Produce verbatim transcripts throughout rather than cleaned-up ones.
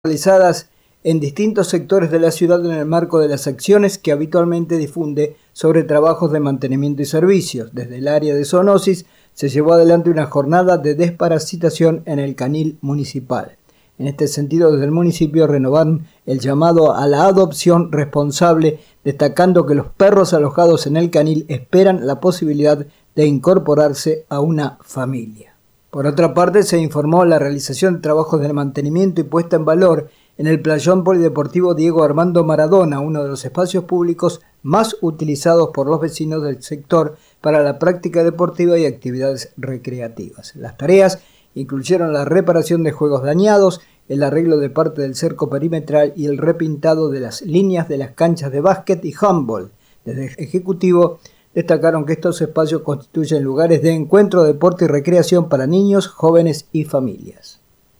realizadas en distintos sectores de la ciudad en el marco de las acciones que habitualmente difunde sobre trabajos de mantenimiento y servicios. Desde el área de zoonosis se llevó adelante una jornada de desparasitación en el canil municipal. En este sentido, desde el municipio renovaron el llamado a la adopción responsable, destacando que los perros alojados en el canil esperan la posibilidad de incorporarse a una familia. Por otra parte, se informó la realización de trabajos de mantenimiento y puesta en valor en el playón polideportivo Diego Armando Maradona, uno de los espacios públicos más utilizados por los vecinos del sector para la práctica deportiva y actividades recreativas. Las tareas incluyeron la reparación de juegos dañados, el arreglo de parte del cerco perimetral y el repintado de las líneas de las canchas de básquet y handball. Desde el Ejecutivo destacaron que estos espacios constituyen lugares de encuentro, deporte y recreación para niños, jóvenes y familias.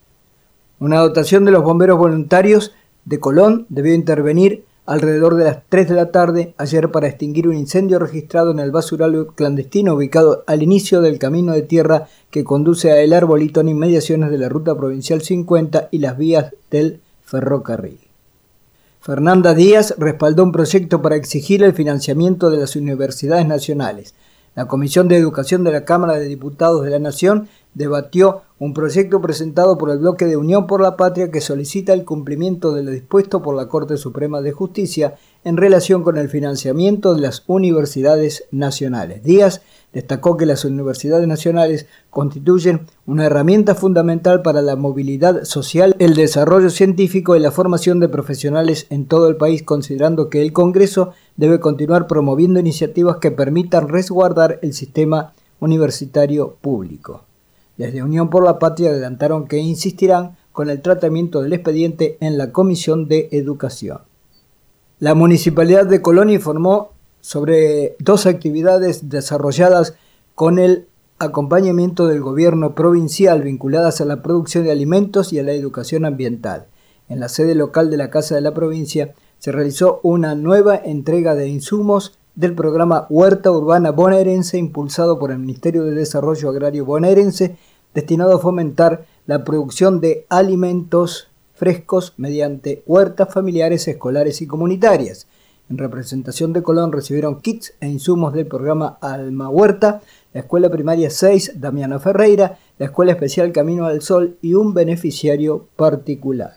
Una dotación de los bomberos voluntarios de Colón debió intervenir alrededor de las tres de la tarde ayer para extinguir un incendio registrado en el basural clandestino ubicado al inicio del camino de tierra que conduce a El Arbolito en inmediaciones de la ruta provincial cincuenta y las vías del ferrocarril. Fernanda Díaz respaldó un proyecto para exigir el financiamiento de las universidades nacionales. La Comisión de Educación de la Cámara de Diputados de la Nación debatió un proyecto presentado por el bloque de Unión por la Patria que solicita el cumplimiento de lo dispuesto por la Corte Suprema de Justicia en relación con el financiamiento de las universidades nacionales. Díaz destacó que las universidades nacionales constituyen una herramienta fundamental para la movilidad social, el desarrollo científico y la formación de profesionales en todo el país, considerando que el Congreso debe continuar promoviendo iniciativas que permitan resguardar el sistema universitario público. Desde Unión por la Patria adelantaron que insistirán con el tratamiento del expediente en la Comisión de Educación. La Municipalidad de Colón informó sobre dos actividades desarrolladas con el acompañamiento del gobierno provincial vinculadas a la producción de alimentos y a la educación ambiental. En la sede local de la Casa de la Provincia se realizó una nueva entrega de insumos del programa Huerta Urbana Bonaerense impulsado por el Ministerio de Desarrollo Agrario Bonaerense, destinado a fomentar la producción de alimentos frescos mediante huertas familiares, escolares y comunitarias. En representación de Colón recibieron kits e insumos del programa Alma Huerta, la Escuela Primaria seis Damiana Ferreira, la Escuela Especial Camino al Sol y un beneficiario particular.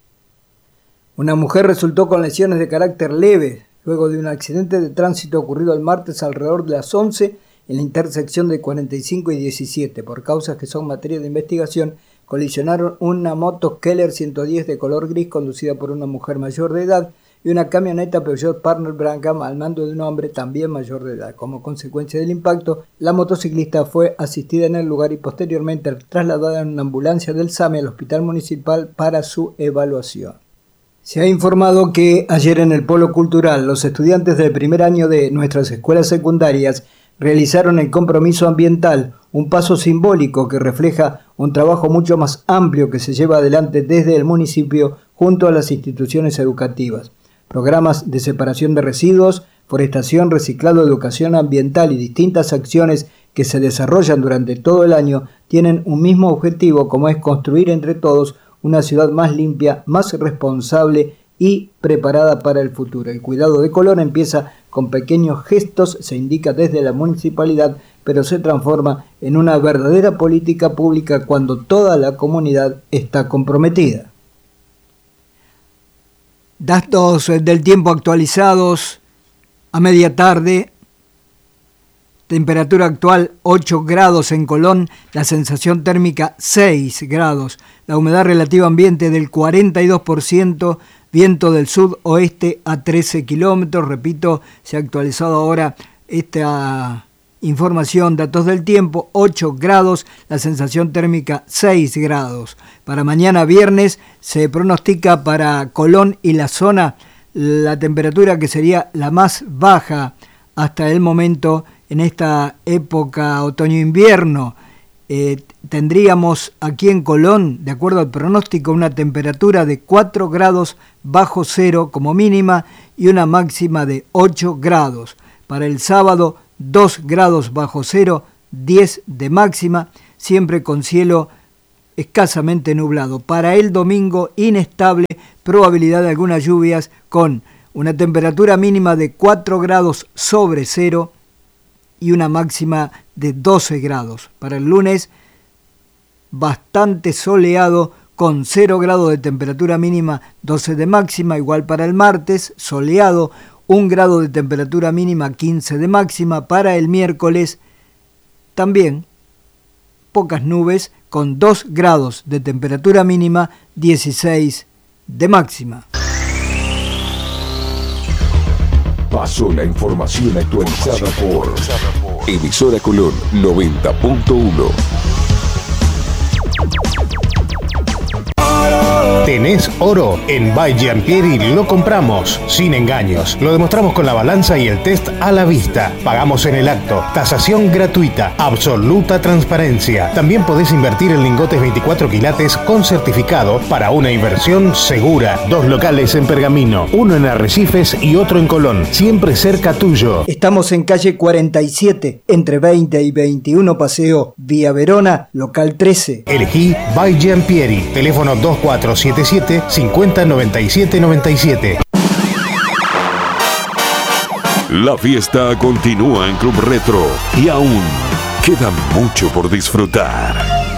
Una mujer resultó con lesiones de carácter leve luego de un accidente de tránsito ocurrido el martes alrededor de las once en la intersección de cuarenta y cinco y diecisiete. Por causas que son materia de investigación, colisionaron una moto Keller ciento diez de color gris conducida por una mujer mayor de edad y una camioneta Peugeot Partner Branca al mando de un hombre también mayor de edad. Como consecuencia del impacto, la motociclista fue asistida en el lugar y posteriormente trasladada en una ambulancia del SAME al Hospital Municipal para su evaluación. Se ha informado que ayer en el Polo Cultural los estudiantes del primer año de nuestras escuelas secundarias realizaron el compromiso ambiental, un paso simbólico que refleja un trabajo mucho más amplio que se lleva adelante desde el municipio junto a las instituciones educativas. Programas de separación de residuos, forestación, reciclado, educación ambiental y distintas acciones que se desarrollan durante todo el año tienen un mismo objetivo, como es construir entre todos una ciudad más limpia, más responsable y preparada para el futuro. El cuidado de Colón empieza con pequeños gestos, se indica desde la municipalidad, pero se transforma en una verdadera política pública cuando toda la comunidad está comprometida. Datos del tiempo actualizados a media tarde. Temperatura actual ocho grados en Colón, la sensación térmica seis grados, la humedad relativa ambiente del cuarenta y dos por ciento, viento del sudoeste a trece kilómetros. Repito, se ha actualizado ahora esta información, datos del tiempo, ocho grados, la sensación térmica seis grados. Para mañana viernes se pronostica para Colón y la zona la temperatura que sería la más baja hasta el momento en esta época otoño-invierno. Eh, tendríamos aquí en Colón, de acuerdo al pronóstico, una temperatura de cuatro grados bajo cero como mínima y una máxima de ocho grados. Para el sábado, dos grados bajo cero, diez de máxima, siempre con cielo escasamente nublado. Para el domingo, inestable, probabilidad de algunas lluvias con una temperatura mínima de cuatro grados sobre cero y una máxima de doce grados. Para el lunes, bastante soleado con cero grados de temperatura mínima, doce de máxima. Igual para el martes, soleado, un grado de temperatura mínima, quince de máxima. Para el miércoles, también pocas nubes con dos grados de temperatura mínima, dieciséis de máxima. Pasó la información actualizada por Emisora Colón noventa punto uno. ¿Tenés oro? En By Giampieri lo compramos, sin engaños. Lo demostramos con la balanza y el test a la vista. Pagamos en el acto. Tasación gratuita. Absoluta transparencia. También podés invertir en lingotes veinticuatro quilates con certificado para una inversión segura. Dos locales en Pergamino, uno en Arrecifes y otro en Colón. Siempre cerca tuyo. Estamos en calle cuarenta y siete, entre veinte y veintiuno Paseo Vía Verona, local trece. Elegí By Giampieri. Teléfono dos cuatro siete siete, cincuenta noventa y siete noventa y siete. La fiesta continúa en Club Retro y aún queda mucho por disfrutar.